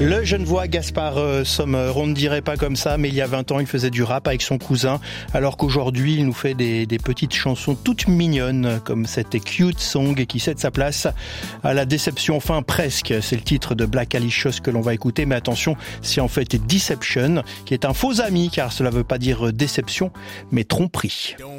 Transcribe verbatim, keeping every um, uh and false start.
Le Genevois Gaspard euh, Sommer, on ne dirait pas comme ça, mais il y a vingt ans, il faisait du rap avec son cousin, alors qu'aujourd'hui, il nous fait des, des petites chansons toutes mignonnes, comme cette Cute Song qui cède sa place à la déception, enfin presque. C'est le titre de Black Alicious que l'on va écouter, mais attention, c'est en fait Deception, qui est un faux ami, car cela ne veut pas dire déception, mais tromperie.